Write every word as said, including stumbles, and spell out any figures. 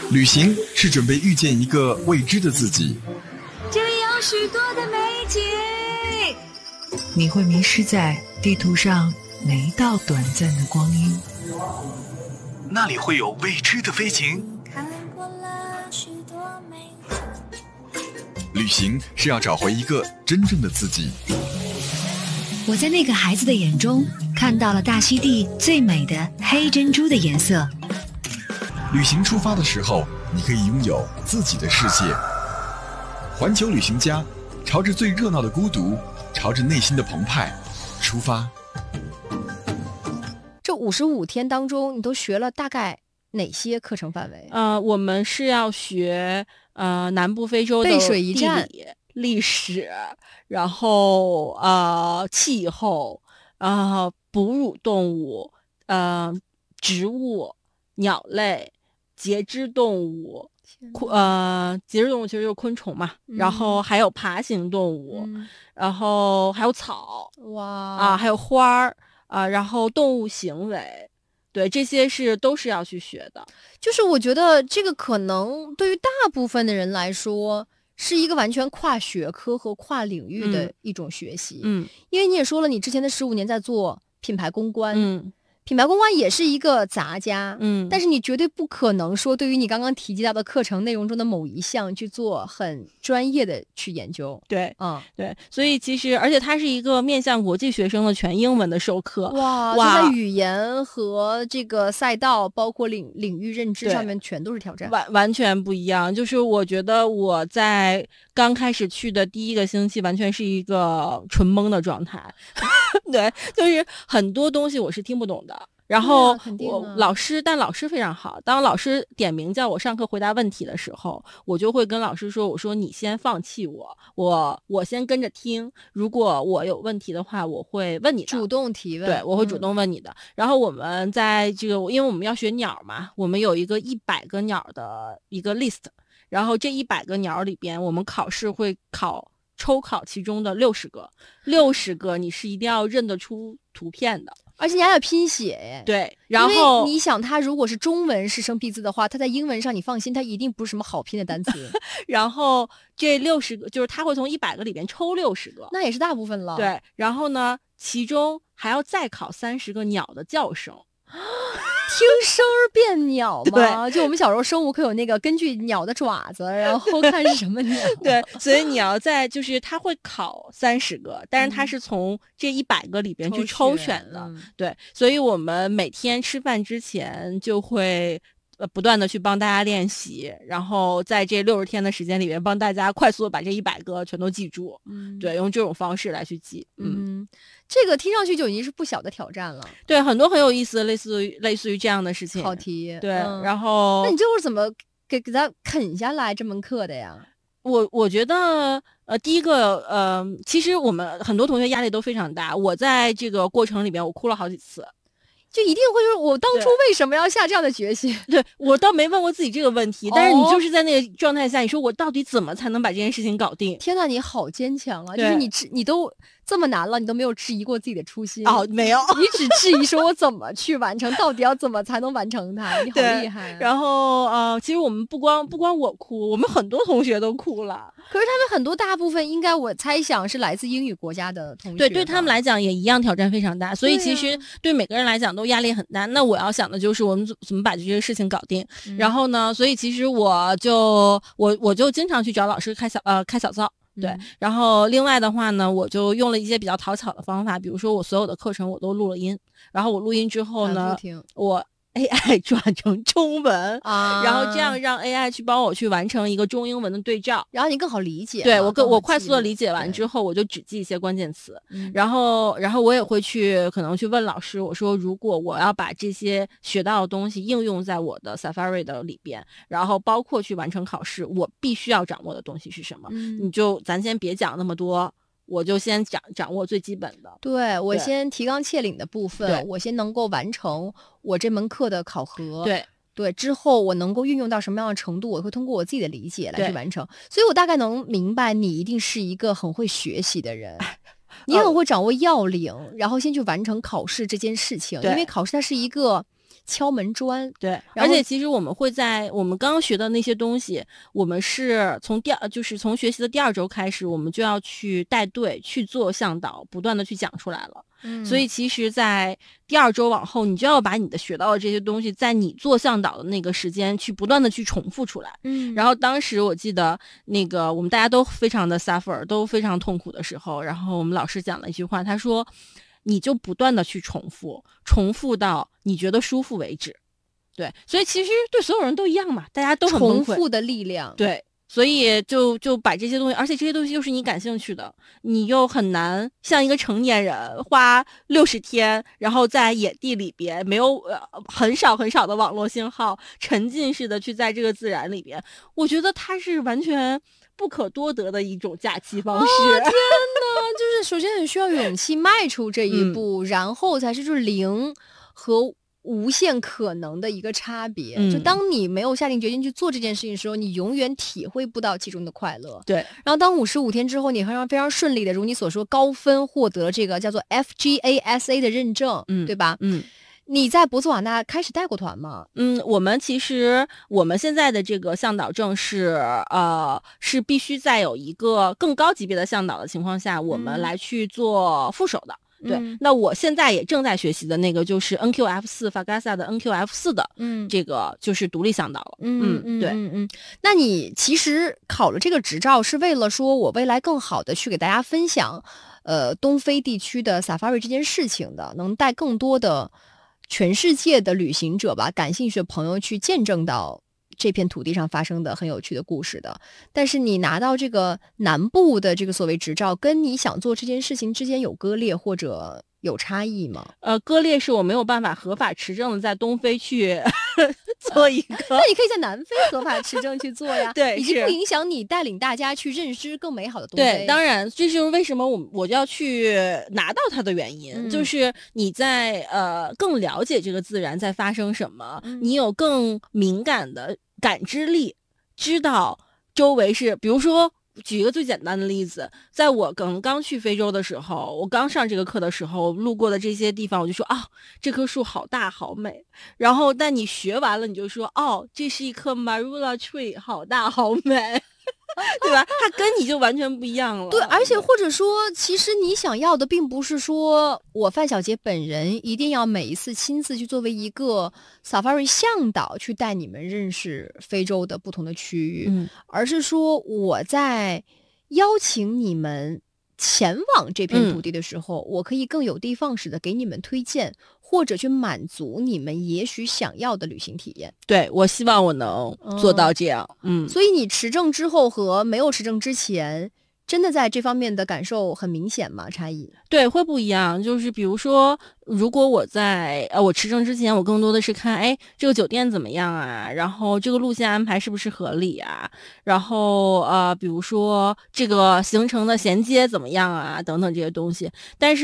旅行是准备遇见一个未知的自己， 这里有许多的美景， 你会迷失在地图上每一道短暂的光阴， 那里会有未知的飞行。 看过了许多美景， 旅行是要找回一个真正的自己。 我在那个孩子的眼中看到了大溪地最美的黑珍珠的颜色。 旅行出发的时候，你可以拥有自己的世界。环球旅行家，朝着最热闹的孤独，朝着内心的澎湃出发。 这五十五天当中，你都学了大概哪些课程范围？ 呃，我们是要学呃南部非洲的背水一战、 地理、历史，然后呃气候，呃哺乳动物，呃植物、鸟类。节肢动物，呃，节肢动物其实就是昆虫嘛，嗯、然后还有爬行动物，嗯、然后还有草， 哇啊，还有花儿啊，然后动物行为，对，这些是都是要去学的。 就是我觉得这个可能对于大部分的人来说，是一个完全跨学科和跨领域的一种学习。 嗯， 因为你也说了，你之前的十五年在做品牌公关。 嗯。 品牌公关也是一个杂家， 嗯， 但是你绝对不可能说对于你刚刚提及到的课程内容中的某一项去做很专业的去研究。 对， 嗯， 对，所以其实而且它是一个面向国际学生的全英文的授课。 哇， 哇， 就在语言和这个赛道，包括领领域认知上面，全都是挑战， 完完全不一样。就是我觉得我在刚开始去的第一个星期，完全是一个纯懵的状态。对，就是很多东西我是听不懂的。然后我老师，但老师非常好。当老师点名叫我上课回答问题的时候，我就会跟老师说：“我说你先放弃我，我我先跟着听。如果我有问题的话，我会问你的， 主动提问。 对，我会主动问你的。嗯”然后我们在这个，因为我们要学鸟嘛，我们有一个一百个鸟的一个 list， 然后这一百个鸟里边，我们考试会考抽考其中的六十个，六十个你是一定要认得出图片的。 而且你还要拼写耶， 对，然后你想，它如果是中文是生僻字的话，它在英文上你放心，它一定不是什么好拼的单词。 然后这六十个，就是他会从一百个里边抽六十个， 那也是大部分了。 对，然后呢，其中还要再考三十个鸟的叫声。 听声儿辨鸟吗？ 对， 就我们小时候生物课有那个根据鸟的爪子，然后看是什么鸟。 对，所以你要在就是他会考三十个，但是他是从这一百个里边去抽选的。 嗯、 对，所以我们每天吃饭之前就会呃不断的去帮大家练习，然后在这六十天的时间里面帮大家快速的把这一百个全都记住。 嗯， 对，用这种方式来去记。 嗯。嗯，这个听上去就已经是不小的挑战了。 对，很多很有意思的，类似于类似于这样的事情。 考题， 对， 嗯、 然后那你就是怎么给给他啃下来这门课的呀？ 我我觉得，呃，第一个，呃，其实我们很多同学压力都非常大。我在这个过程里边，我哭了好几次。 就一定会说，我当初为什么要下这样的决心？ 对，我倒没问过自己这个问题，但是你就是在那个状态下，你说我到底怎么才能把这件事情搞定？ 天哪，你好坚强啊！就是你你都这么难了，你都没有质疑过自己的初心哦，没有， 你只质疑说我怎么去完成，到底要怎么才能完成它？你好厉害、啊！ 然后呃，其实我们不光不光我哭，我们很多同学都哭了。 可是他们很多大部分应该我猜想是来自英语国家的同学， 对，对他们来讲也一样挑战非常大，所以其实对每个人来讲都压力很大。那我要想的就是我们怎么把这些事情搞定。嗯、然后呢，所以其实我就我我就经常去找老师开小呃开小灶。对， 嗯、 然后另外的话呢，我就用了一些比较讨巧的方法，比如说我所有的课程我都录了音，然后我录音之后呢，我 A I 转成中文啊， 然后这样让 A I 去帮我去完成一个中英文的对照， 然后你更好理解。 对，我更我快速的理解完之后，我就只记一些关键词，然后然后我也会去可能去问老师，我说如果我要把这些学到的东西应用在我的 Safari 的里边，然后包括去完成考试，我必须要掌握的东西是什么？ 嗯、 你就咱先别讲那么多。我就先掌掌握最基本的， 对，我先提纲挈领的部分，我先能够完成我这门课的考核， 对对，之后我能够运用到什么样的程度，我会通过我自己的理解来去完成，所以我大概能明白你一定是一个很会学习的人。你很会掌握要领，然后先去完成考试这件事情，因为考试它是一个敲门砖。 对， 然后而且其实我们会在我们刚刚学的那些东西，我们是从第二，就是从学习的第二周开始，我们就要去带队去做向导，不断的去讲出来了。 嗯， 所以其实，在第二周往后，你就要把你的学到的这些东西，在你做向导的那个时间去不断的去重复出来。 嗯， 然后当时我记得那个我们大家都非常的 suffer， 都非常痛苦的时候，然后我们老师讲了一句话，他说：“你就不断的去重复，重复到你觉得舒服为止。”对，所以其实对所有人都一样嘛，大家都很崩溃。 重复的力量。 对。所以就就把这些东西，而且这些东西又是你感兴趣的，你又很难像一个成年人花六十天，然后在野地里边没有呃很少很少的网络信号，沉浸式的去在这个自然里边，我觉得它是完全不可多得的一种假期方式。 哦、天哪，就是首先很需要勇气迈出这一步，嗯、然后才是就是零和无限可能的一个差别。嗯、就当你没有下定决心去做这件事情的时候，你永远体会不到其中的快乐。 对。 然后当五十五天之后，你非常非常顺利的，如你所说，高分获得这个叫做 F G A S A 的认证，嗯，对吧？ 嗯。 你在博茨瓦纳开始带过团吗？ 嗯，我们其实我们现在的这个向导证是呃是必须在有一个更高级别的向导的情况下，我们来去做副手的。对， 嗯、 那我现在也正在学习的那个就是 N Q F 四 Fagasa 的 N Q F 四的，嗯，这个就是独立向导了。 嗯嗯，对， 嗯嗯。那你其实考了这个执照是为了说我未来更好的去给大家分享，呃，东非地区的 safari 这件事情的，能带更多的全世界的旅行者吧，感兴趣的朋友去见证到这片土地上发生的很有趣的故事的。但是你拿到这个南部的这个所谓执照，跟你想做这件事情之间有割裂或者有差异吗？ 呃，割裂是我没有办法合法持证的在东非去做一个， 那你可以在南非合法持证去做呀。 对， 已经不影响你带领大家去认知更美好的东非。 对，当然这就是为什么我我就要去拿到它的原因，嗯、就是你在呃更了解这个自然在发生什么，嗯、你有更敏感的感知力，知道周围是，比如说举一个最简单的例子，在我刚刚去非洲的时候，我刚上这个课的时候，路过的这些地方，我就说啊，这棵树好大好美。然后但你学完了，你就说哦，这是一棵 marula tree， 好大好美。对吧？它跟你就完全不一样了。 对，而且或者说，其实你想要的并不是说我范小杰本人一定要每一次亲自去作为一个 safari 向导去带你们认识非洲的不同的区域， 嗯， 而是说我在邀请你们前往这片土地的时候，嗯、我可以更有的放矢的给你们推荐，或者去满足你们也许想要的旅行体验。 对，我希望我能做到这样。嗯， 嗯，所以你持证之后和没有持证之前，真的在这方面的感受很明显吗？差异？ 对，会不一样。就是比如说，如果我在呃我持证之前，我更多的是看，哎，这个酒店怎么样啊？然后这个路线安排是不是合理啊？然后呃，比如说这个行程的衔接怎么样啊？等等这些东西。但是